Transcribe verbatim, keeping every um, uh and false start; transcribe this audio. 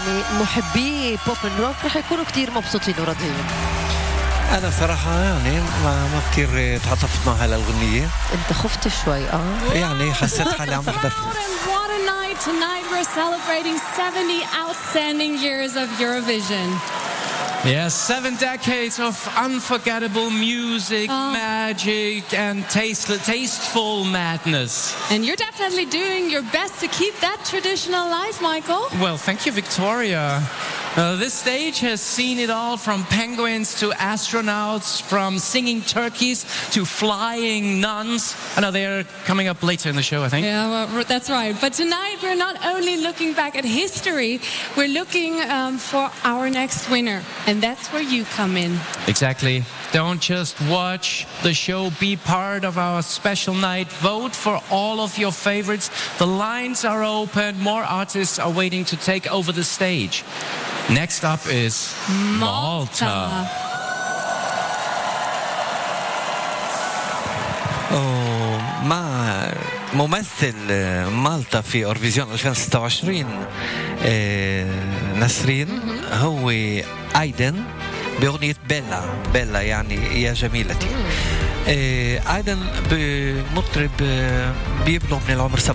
يعني محبي بوب اند روك رح يكونوا كتير مبسوطين وراضيين. أنا صراحة يعني ما ما كتير تعاطفت مع هالأغنية. أنت خفت شوي آه؟ يعني حسيت حالي عم بحضر. What a night tonight! We're celebrating seventy outstanding years of Eurovision. Yes, seven decades of unforgettable music, Oh. magic, and taste, tasteful madness. And you're definitely doing your best to keep that tradition alive, Michael. Well, thank you, Victoria. Uh, this stage has seen it all, from penguins to astronauts, from singing turkeys to flying nuns. I know they're coming up later in the show, I think. Yeah, well, that's right. But tonight we're not only looking back at history, we're looking um, for our next winner. And that's where you come in. Exactly. Don't just watch the show, be part of our special night. Vote for all of your favorites. The lines are open. More artists are waiting to take over the stage. Next up is Malta. أوه، مع ممثل مالطا في أورفيزيون ألفين وستة وعشرين آه، نسرين هو آيدن بأغنية بيلا. بيلا يعني يا جميلتي. آه، آيدن مطرب بيبلغ من العمر